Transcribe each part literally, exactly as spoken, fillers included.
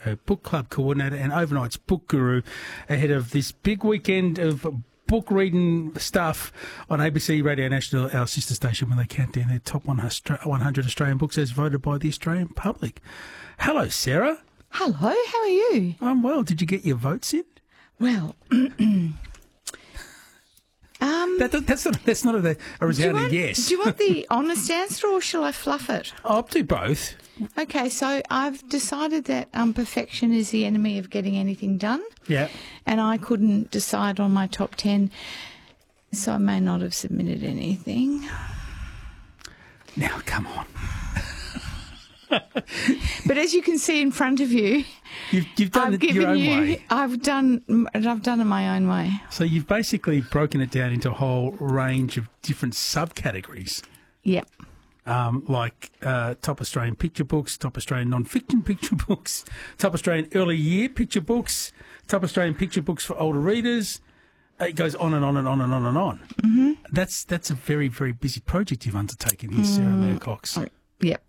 Radio book club coordinator and Overnight's book guru ahead of this big weekend of book reading stuff on A B C Radio National, our sister station, when they count down their top one hundred Australian books as voted by the Australian public. Hello, Sarah. Hello, how are you? I'm well. Did you get your votes in? Well, um, that, that's not that's not a, a resounding yes. Do you want the honest answer or shall I fluff it? I'll do both. Okay, so I've decided that um, perfection is the enemy of getting anything done. Yeah. And I couldn't decide on my top ten, so I may not have submitted anything. Now, come on. But as you can see in front of you, you've, you've done I've it your own you, way. I've done, I've done it my own way. So you've basically broken it down into a whole range of different subcategories. Yep. Um, like uh, top Australian picture books, top Australian non-fiction picture books, top Australian early year picture books, top Australian picture books for older readers. It goes on and on and on and on and on. Mm-hmm. That's that's a very, very busy project you've undertaken here, Sarah mm. Mayer Cox. Yep.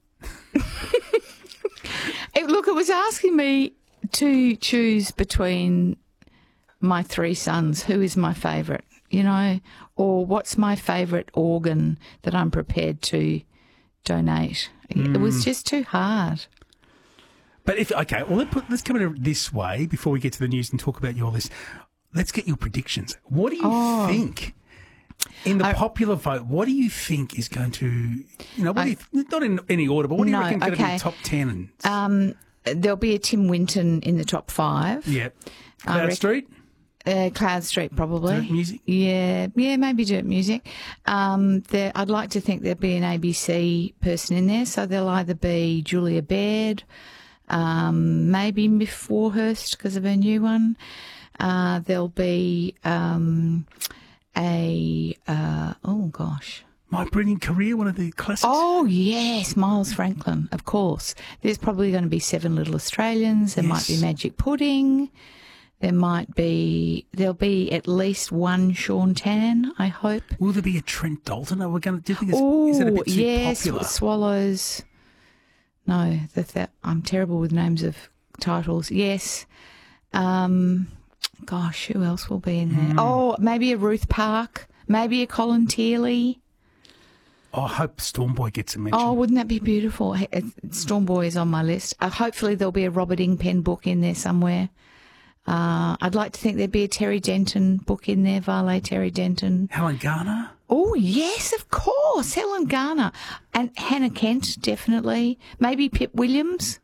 it, look, it was asking me to choose between my three sons, who is my favourite, you know, or what's my favourite organ that I'm prepared to donate. Mm. It was just too hard. But if okay, well let's, put, let's come at it this way before we get to the news and talk about your list. Let's get your predictions. What do you oh. think in the I, popular vote? What do you think is going to, you know, what I, do you, not in any order, but what do you no, reckon is okay. going to be top ten? Um, there'll be a Tim Winton in the top five. Yeah, Cloud rec- Street. Uh, Cloud Street, probably. Dirt Music? Yeah, yeah, maybe Dirt Music. Um, there, I'd like to think there'd be an A B C person in there, so there'll either be Julia Baird, um, maybe Miff Warhurst because of her new one. Uh, there'll be um, a, uh, oh gosh. My Brilliant Career, one of the classics. Oh, yes, Miles Franklin, of course. There's probably going to be Seven Little Australians. There yes. might be Magic Pudding. There might be, there'll be at least one Sean Tan, I hope. Will there be a Trent Dalton? Are we going to, do you think it's, Ooh, is that a bit too yes, popular? Swallows. No, that, that, I'm terrible with names of titles. Yes. Um, gosh, who else will be in there? Mm. Oh, maybe a Ruth Park. Maybe a Colin Tearley. Oh, I hope Stormboy gets a mention. Oh, wouldn't that be beautiful? Stormboy is on my list. Uh, hopefully there'll be a Robert Ingpen book in there somewhere. Uh, I'd like to think there'd be a Terry Denton book in there, Valet Terry Denton. Helen Garner? Oh, yes, of course, Helen Garner. And Hannah Kent, definitely. Maybe Pip Williams.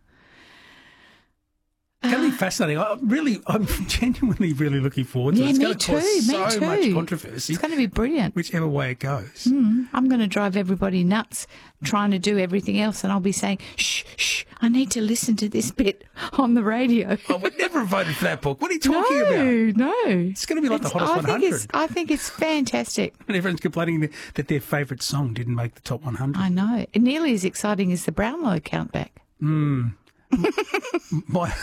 It's going to be fascinating. I really, I'm genuinely really looking forward to yeah, it. It's me going to too, cause me so too. much controversy. It's going to be brilliant. Whichever way it goes. Mm, I'm going to drive everybody nuts trying to do everything else, and I'll be saying, shh, shh, I need to listen to this bit on the radio. I would never have voted for that book. What are you talking no, about? No, no. It's going to be like it's, the hottest I one hundred. Think it's, I think it's fantastic. And everyone's complaining that their favourite song didn't make the top one hundred. I know. Nearly as exciting as the Brownlow countback. Hmm. My,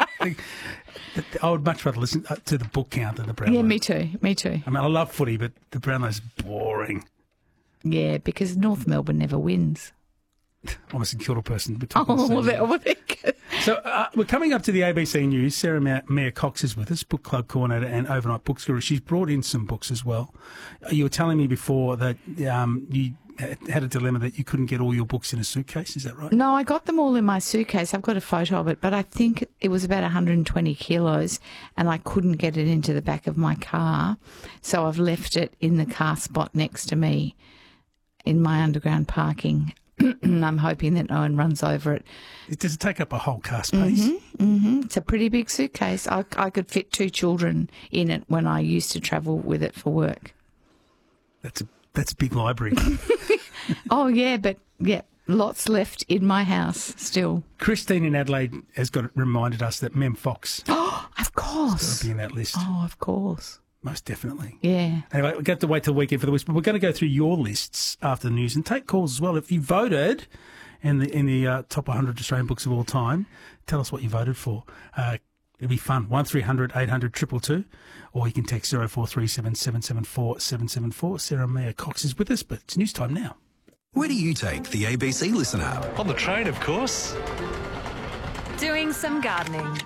I would much rather listen to the book count than the Brownlow. Yeah, me too. Me too. I mean, I love footy, but the Brownlow's boring. Yeah, because North Melbourne never wins. I'm a St Kilda person. Oh, well, well, so uh, we're coming up to the A B C News. Sarah Mayer Cox is with us, book club coordinator and overnight books guru. She's brought in some books as well. You were telling me before that um, you had a dilemma that you couldn't get all your books in a suitcase. Is that right? No, I got them all in my suitcase. I've got a photo of it, but I think it was about one hundred twenty kilos and I couldn't get it into the back of my car. So I've left it in the car spot next to me in my underground parking. And I'm hoping that no one runs over it. Does it take up a whole car space? Mm-hmm, mm-hmm. It's a pretty big suitcase. I, I could fit two children in it when I used to travel with it for work. That's a that's a big library. Oh, yeah, but, yeah, lots left in my house still. Christine in Adelaide has got reminded us that Mem Fox Oh, of course. has got to be in that list. Oh, of course. Most definitely. Yeah. Anyway, we've got to wait till the weekend for the list, but we're going to go through your lists after the news and take calls as well. If you voted in the in the uh, top one hundred Australian books of all time, tell us what you voted for. Uh, it'll be fun. one three hundred eight hundred two two two, or you can text zero four three seven seven seven four seven seven four. Sarah Mayer Cox is with us, but it's news time now. Where do you take the A B C Listen app? On the train, of course. Doing some gardening.